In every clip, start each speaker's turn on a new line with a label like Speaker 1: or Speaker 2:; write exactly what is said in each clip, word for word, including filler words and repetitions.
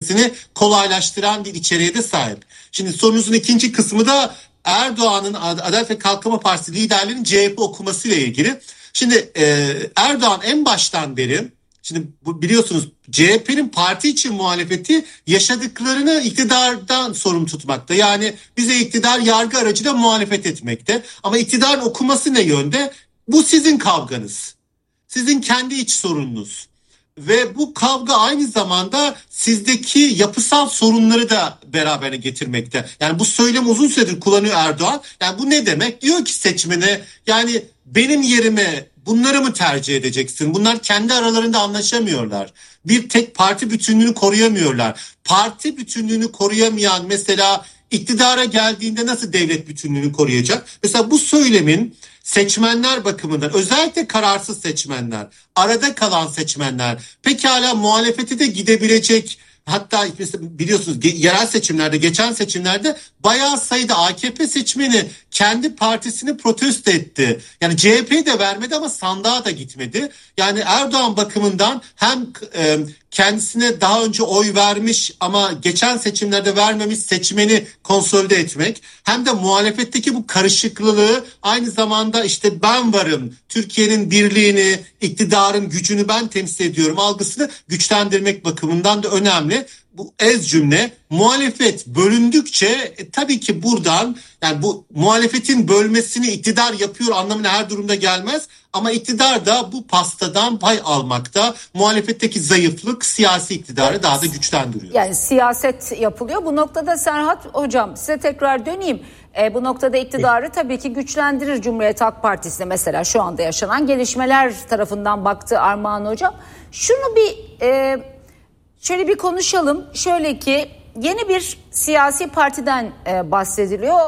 Speaker 1: edilmesini kolaylaştıran bir içeriğe de sahip. Şimdi sorunuzun ikinci kısmı da Erdoğan'ın Adalet ve Kalkınma Partisi liderlerinin C H P okumasıyla ilgili. Şimdi e, Erdoğan en baştan beri, şimdi bu, biliyorsunuz C H P'nin parti için muhalefeti yaşadıklarını iktidardan sorumlu tutmakta. Yani bize iktidar yargı aracıyla muhalefet etmekte. Ama iktidarın okuması ne yönde? Bu sizin kavganız. Sizin kendi iç sorununuz. Ve bu kavga aynı zamanda sizdeki yapısal sorunları da beraberine getirmekte. Yani bu söylem uzun süredir kullanıyor Erdoğan. Yani bu ne demek? Diyor ki seçmene, yani benim yerime bunları mı tercih edeceksin? Bunlar kendi aralarında anlaşamıyorlar. Bir tek parti bütünlüğünü koruyamıyorlar. Parti bütünlüğünü koruyamayan mesela iktidara geldiğinde nasıl devlet bütünlüğünü koruyacak? Mesela bu söylemin seçmenler bakımından, özellikle kararsız seçmenler, arada kalan seçmenler, pekala muhalefeti de gidebilecek, hatta biliyorsunuz yerel seçimlerde, geçen seçimlerde bayağı sayıda A K P seçmeni kendi partisini protesto etti. Yani C H P'yi de vermedi ama sandığa da gitmedi. Yani Erdoğan bakımından hem e, kendisine daha önce oy vermiş ama geçen seçimlerde vermemiş seçmeni konsolide etmek, hem de muhalefetteki bu karışıklığı aynı zamanda işte ben varım, Türkiye'nin birliğini, iktidarın gücünü ben temsil ediyorum algısını güçlendirmek bakımından da önemli. Bu ez cümle, muhalefet bölündükçe e, tabii ki buradan, yani bu muhalefetin bölmesini iktidar yapıyor anlamına her durumda gelmez. Ama iktidar da bu pastadan pay almakta. Muhalefetteki zayıflık siyasi iktidarı daha da güçlendiriyor.
Speaker 2: Yani siyaset yapılıyor. Bu noktada Serhat Hocam size tekrar döneyim. E, bu noktada iktidarı tabii ki güçlendirir Cumhuriyet Halk Partisi'ne, mesela şu anda yaşanan gelişmeler tarafından baktı Armağan Hocam. Şunu bir e, şöyle bir konuşalım. Şöyle ki yeni bir siyasi partiden e, bahsediliyor.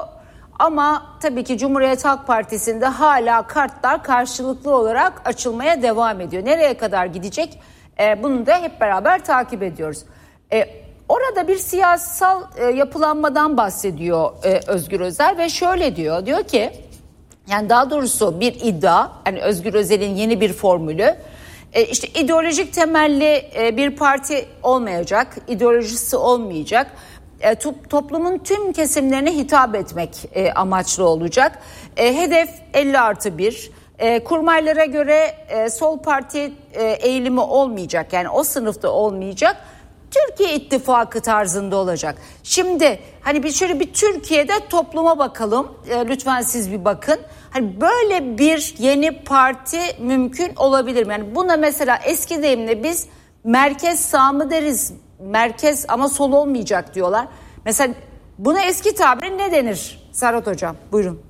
Speaker 2: Ama tabii ki Cumhuriyet Halk Partisi'nde hala kartlar karşılıklı olarak açılmaya devam ediyor. Nereye kadar gidecek? E, bunu da hep beraber takip ediyoruz. E, orada bir siyasal e, yapılanmadan bahsediyor e, Özgür Özel ve şöyle diyor. Diyor ki, yani daha doğrusu bir iddia, yani Özgür Özel'in yeni bir formülü. E, işte ideolojik temelli e, bir parti olmayacak, ideolojisi olmayacak. E, toplumun tüm kesimlerine hitap etmek e, amaçlı olacak. E, hedef elli artı bir. E, kurmaylara göre e, sol parti e, eğilimi olmayacak. Yani o sınıfta olmayacak. Türkiye İttifakı tarzında olacak. Şimdi hani bir şöyle bir Türkiye'de topluma bakalım. E, lütfen siz bir bakın. Hani böyle bir yeni parti mümkün olabilir mi? Yani buna mesela eski deyimle biz merkez sağ mı deriz? Merkez ama sol olmayacak diyorlar. Mesela buna eski tabiri ne denir Serhat Hocam? Buyurun.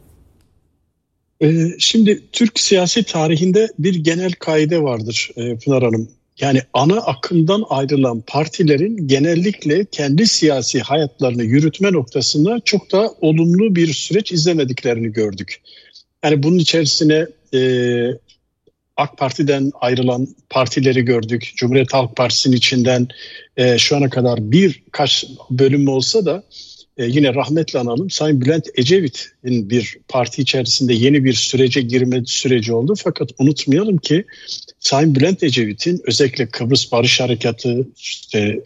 Speaker 3: Ee, şimdi Türk siyasi tarihinde bir genel kaide vardır e, Pınar Hanım. Yani ana akımdan ayrılan partilerin genellikle kendi siyasi hayatlarını yürütme noktasında çok da olumlu bir süreç izlemediklerini gördük. Yani bunun içerisine e, AK Parti'den ayrılan partileri gördük. Cumhuriyet Halk Partisi'nin içinden e, şu ana kadar birkaç bölüm olsa da e, yine rahmetle analım. Sayın Bülent Ecevit'in bir parti içerisinde yeni bir sürece girme süreci oldu. Fakat unutmayalım ki Sayın Bülent Ecevit'in özellikle Kıbrıs Barış Harekatı, işte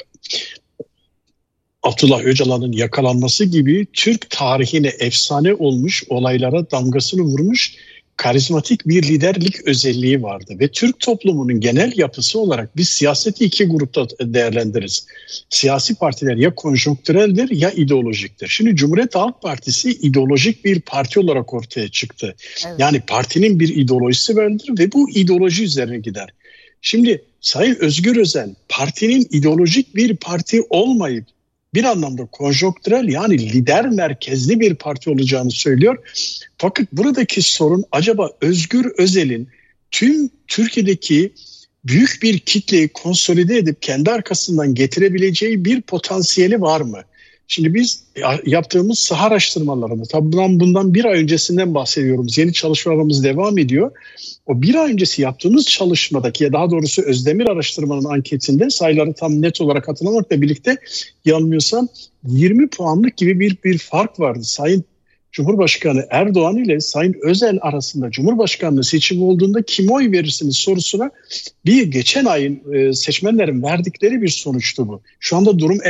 Speaker 3: Abdullah Öcalan'ın yakalanması gibi Türk tarihine efsane olmuş olaylara damgasını vurmuş karizmatik bir liderlik özelliği vardı ve Türk toplumunun genel yapısı olarak biz siyaseti iki grupta değerlendiririz. Siyasi partiler ya konjonktüreldir ya ideolojiktir. Şimdi Cumhuriyet Halk Partisi ideolojik bir parti olarak ortaya çıktı. Evet. Yani partinin bir ideolojisi vardır ve bu ideoloji üzerine gider. Şimdi Sayın Özgür Özel partinin ideolojik bir parti olmayıp bir anlamda konjonktürel, yani lider merkezli bir parti olacağını söylüyor. Fakat buradaki sorun, acaba Özgür Özel'in tüm Türkiye'deki büyük bir kitleyi konsolide edip kendi arkasından getirebileceği bir potansiyeli var mı? Şimdi biz yaptığımız saha araştırmalarında, tabii bundan, bundan bir ay öncesinden bahsediyoruz. Yeni çalışmalarımız devam ediyor. O bir ay öncesi yaptığımız çalışmadaki, ya daha doğrusu Özdemir araştırmanın anketinde, sayıları tam net olarak hatırlamakla birlikte yanılmıyorsam yirmi puanlık gibi bir, bir fark vardı. Sayın Cumhurbaşkanı Erdoğan ile Sayın Özel arasında Cumhurbaşkanlığı seçimi olduğunda kim oy verirsiniz sorusuna bir geçen ayın e, seçmenlerin verdikleri bir sonuçtu bu. Şu anda durum